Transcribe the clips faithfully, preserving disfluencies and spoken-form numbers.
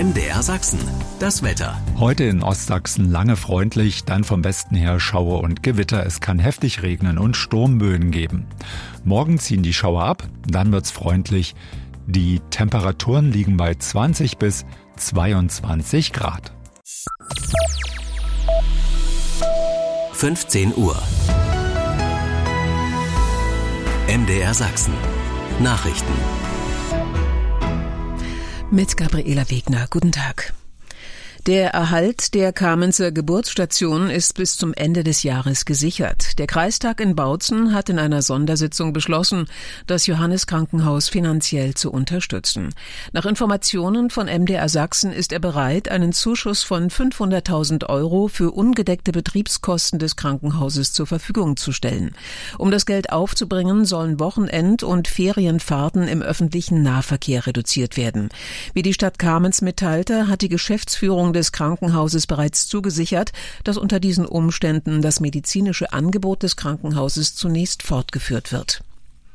M D R Sachsen, das Wetter. Heute in Ostsachsen lange freundlich, dann vom Westen her Schauer und Gewitter. Es kann heftig regnen und Sturmböen geben. Morgen ziehen die Schauer ab, dann wird's freundlich. Die Temperaturen liegen bei zwanzig bis zweiundzwanzig Grad. fünfzehn Uhr. M D R Sachsen. Nachrichten. Mit Gabriela Wegner. Guten Tag. Der Erhalt der Kamenzer Geburtsstation ist bis zum Ende des Jahres gesichert. Der Kreistag in Bautzen hat in einer Sondersitzung beschlossen, das Johannes-Krankenhaus finanziell zu unterstützen. Nach Informationen von M D R Sachsen ist er bereit, einen Zuschuss von fünfhunderttausend Euro für ungedeckte Betriebskosten des Krankenhauses zur Verfügung zu stellen. Um das Geld aufzubringen, sollen Wochenend- und Ferienfahrten im öffentlichen Nahverkehr reduziert werden. Wie die Stadt Kamenz mitteilte, hat die Geschäftsführung des Krankenhauses bereits zugesichert, dass unter diesen Umständen das medizinische Angebot des Krankenhauses zunächst fortgeführt wird.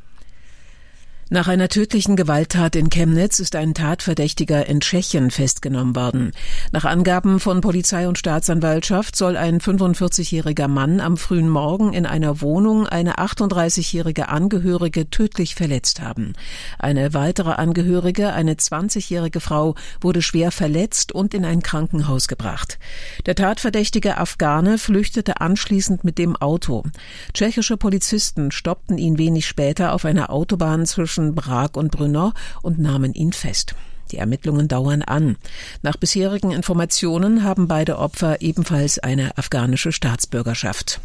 Nach einer tödlichen Gewalttat in Chemnitz ist ein Tatverdächtiger in Tschechien festgenommen worden. Nach Angaben von Polizei und Staatsanwaltschaft soll ein fünfundvierzigjähriger Mann am frühen Morgen in einer Wohnung eine achtunddreißigjährige Angehörige tödlich verletzt haben. Eine weitere Angehörige, eine zwanzigjährige Frau, wurde schwer verletzt und in ein Krankenhaus gebracht. Der tatverdächtige Afghane flüchtete anschließend mit dem Auto. Tschechische Polizisten stoppten ihn wenig später auf einer Autobahn zwischen Brag und Brno und nahmen ihn fest. Die Ermittlungen dauern an. Nach bisherigen Informationen haben beide Opfer ebenfalls eine afghanische Staatsbürgerschaft.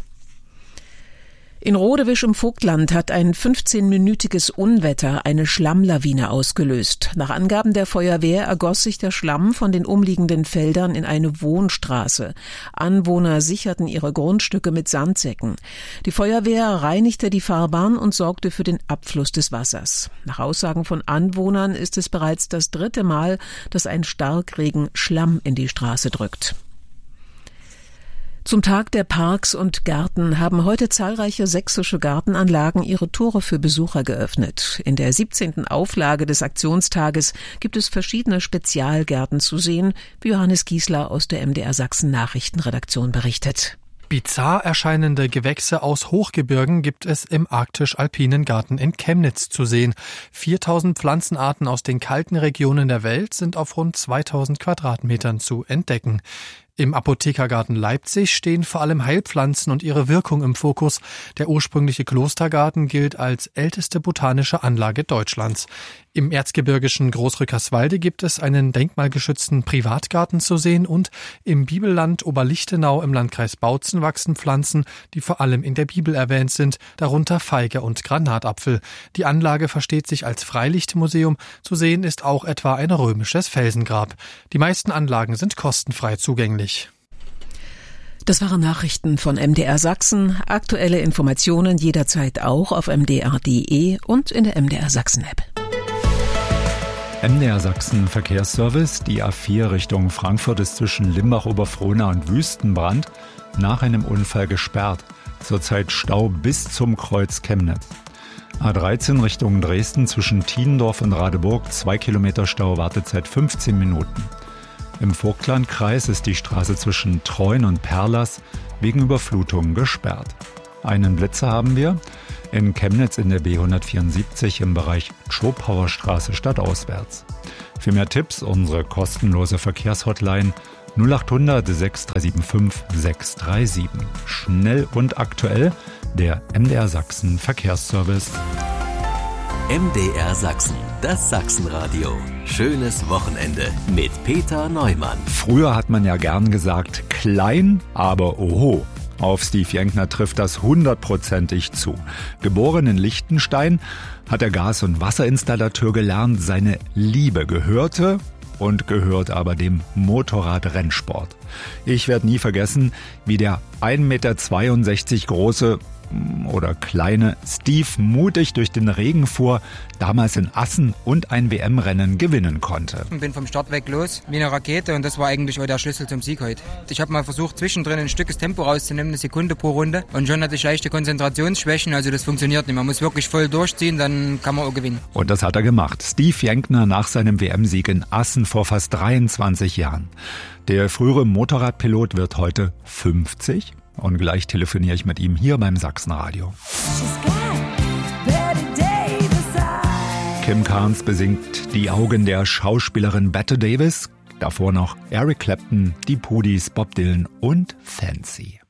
In Rodewisch im Vogtland hat ein fünfzehnminütiges Unwetter eine Schlammlawine ausgelöst. Nach Angaben der Feuerwehr ergoss sich der Schlamm von den umliegenden Feldern in eine Wohnstraße. Anwohner sicherten ihre Grundstücke mit Sandsäcken. Die Feuerwehr reinigte die Fahrbahn und sorgte für den Abfluss des Wassers. Nach Aussagen von Anwohnern ist es bereits das dritte Mal, dass ein Starkregen Schlamm in die Straße drückt. Zum Tag der Parks und Gärten haben heute zahlreiche sächsische Gartenanlagen ihre Tore für Besucher geöffnet. In der siebzehnten Auflage des Aktionstages gibt es verschiedene Spezialgärten zu sehen, wie Johannes Giesler aus der M D R Sachsen Nachrichtenredaktion berichtet. Bizarr erscheinende Gewächse aus Hochgebirgen gibt es im arktisch-alpinen Garten in Chemnitz zu sehen. viertausend Pflanzenarten aus den kalten Regionen der Welt sind auf rund zweitausend Quadratmetern zu entdecken. Im Apothekergarten Leipzig stehen vor allem Heilpflanzen und ihre Wirkung im Fokus. Der ursprüngliche Klostergarten gilt als älteste botanische Anlage Deutschlands. Im erzgebirgischen Großrückerswalde gibt es einen denkmalgeschützten Privatgarten zu sehen und im Bibelland Oberlichtenau im Landkreis Bautzen wachsen Pflanzen, die vor allem in der Bibel erwähnt sind, darunter Feige und Granatapfel. Die Anlage versteht sich als Freilichtmuseum. Zu sehen ist auch etwa ein römisches Felsengrab. Die meisten Anlagen sind kostenfrei zugänglich. Das waren Nachrichten von M D R Sachsen. Aktuelle Informationen jederzeit auch auf m d r punkt d e und in der M D R Sachsen App. M D R Sachsen Verkehrsservice. Die A vier Richtung Frankfurt ist zwischen Limbach-Oberfrohna und Wüstenbrand nach einem Unfall gesperrt. Zurzeit Stau bis zum Kreuz Chemnitz. A dreizehn Richtung Dresden zwischen Tiendorf und Radeburg. Zwei Kilometer Stau, Wartezeit fünfzehn Minuten. Im Vogtlandkreis ist die Straße zwischen Treuen und Perlas wegen Überflutungen gesperrt. Einen Blitzer haben wir in Chemnitz in der B hundertvierundsiebzig im Bereich Schopauerstraße stadtauswärts. Für mehr Tipps unsere kostenlose Verkehrshotline null acht hundert sechs drei sieben fünf sechs drei sieben. Schnell und aktuell der M D R Sachsen Verkehrsservice. M D R Sachsen, das Sachsenradio. Schönes Wochenende mit Peter Neumann. Früher hat man ja gern gesagt, klein, aber oho. Auf Steve Jenkner trifft das hundertprozentig zu. Geboren in Liechtenstein, hat er Gas- und Wasserinstallateur gelernt. Seine Liebe gehörte und gehört aber dem Motorradrennsport. Ich werde nie vergessen, wie der ein Meter zweiundsechzig große, oder kleine Steve mutig durch den Regen fuhr, damals in Assen und ein W M-Rennen gewinnen konnte. Ich bin vom Start weg los, wie eine Rakete, und das war eigentlich auch der Schlüssel zum Sieg heute. Ich habe mal versucht, zwischendrin ein Stück das Tempo rauszunehmen, eine Sekunde pro Runde, und schon hatte ich leichte Konzentrationsschwächen, also das funktioniert nicht. Man muss wirklich voll durchziehen, dann kann man auch gewinnen. Und das hat er gemacht. Steve Jänkner nach seinem W M-Sieg in Assen vor fast dreiundzwanzig Jahren. Der frühere Motorradpilot wird heute fünfzig und gleich telefoniere ich mit ihm hier beim Sachsenradio. Kim Carnes besingt Die Augen der Schauspielerin Bette Davis. Davor noch Eric Clapton, die Pudis, Bob Dylan und Fancy.